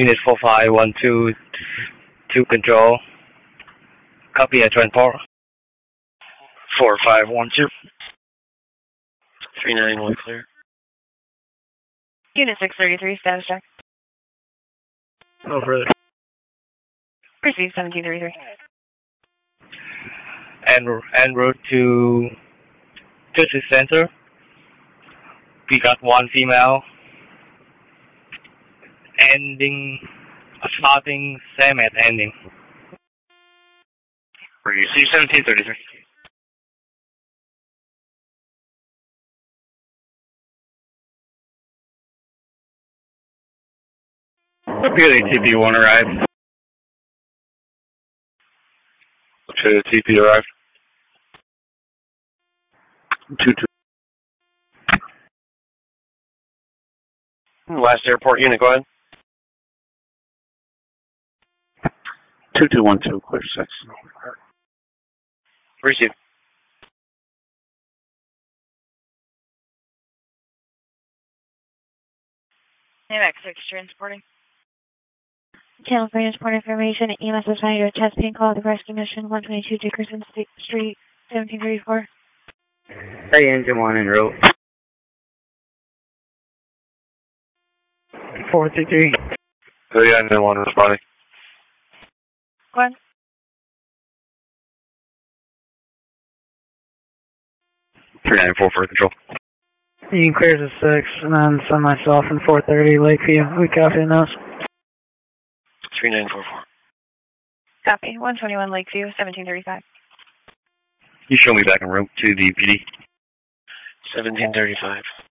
Unit 4512 to control. Copy at transport. 4512. 391 clear. Unit 633, status check. No further. Receive 1733. En route to Justice Center. We got one female. Starting same at ending. Receive 1733. Repeat TP1 arrived. Okay, TP arrived. 2-2. Last airport unit, go ahead. 2212, clear 6. Receive. AMX 6 transporting. Channel 3 transport information. EMS assigned to a chest pain call at the rescue mission 122 Dickerson Street, 1734. Hey, engine 1 en route. 433. Hey, engine 1 responding. Go ahead. 394 for control. You can clear to 6, and then send myself in 430 Lakeview. We copy those. 3944. Copy. 121 Lakeview, 1735. You show me back en route to the PD. 1735.